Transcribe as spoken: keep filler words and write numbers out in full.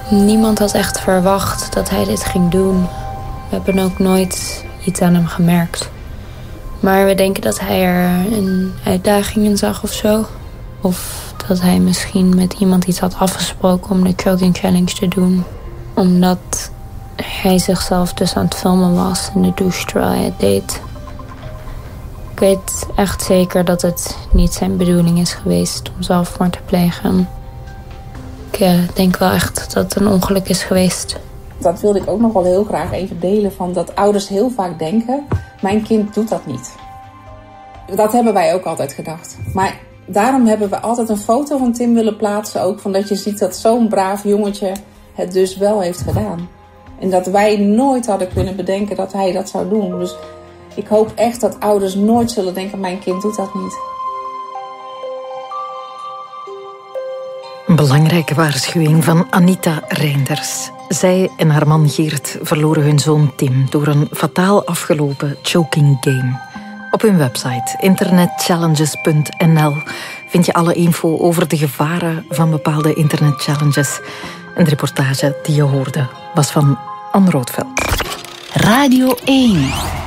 Niemand had echt verwacht dat hij dit ging doen. We hebben ook nooit iets aan hem gemerkt. Maar we denken dat hij er een uitdaging in zag of zo. Of dat hij misschien met iemand iets had afgesproken om de choking challenge te doen. Omdat hij zichzelf dus aan het filmen was in de douche terwijl hij het deed. Ik weet echt zeker dat het niet zijn bedoeling is geweest om zelfmoord te plegen. Ik uh, denk wel echt dat het een ongeluk is geweest. Dat wilde ik ook nog wel heel graag even delen. Van dat ouders heel vaak denken, mijn kind doet dat niet. Dat hebben wij ook altijd gedacht. Maar daarom hebben we altijd een foto van Tim willen plaatsen. Ook van dat je ziet dat zo'n braaf jongetje het dus wel heeft gedaan. En dat wij nooit hadden kunnen bedenken dat hij dat zou doen. Dus ik hoop echt dat ouders nooit zullen denken, mijn kind doet dat niet. Een belangrijke waarschuwing van Anita Reinders. Zij en haar man Geert verloren hun zoon Tim door een fataal afgelopen choking game. Op hun website internetchallenges punt n l vind je alle info over de gevaren van bepaalde internetchallenges. En de reportage die je hoorde was van Anne Roodveld. Radio één.